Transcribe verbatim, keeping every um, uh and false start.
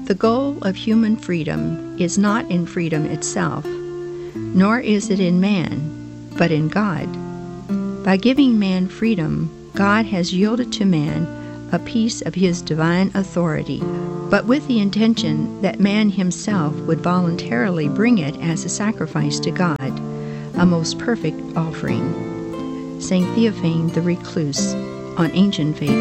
The goal of human freedom is not in freedom itself, nor is it in man, but in God. By giving man freedom, God has yielded to man a piece of his divine authority, but with the intention that man himself would voluntarily bring it as a sacrifice to God, a most perfect offering. Saint Theophane the Recluse, on Ancient Faith